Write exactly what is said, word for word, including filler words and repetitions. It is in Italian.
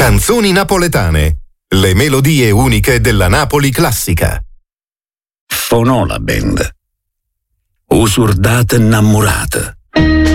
Canzoni napoletane. Le melodie uniche della Napoli classica. Fonò la band. Usurdata innamorata.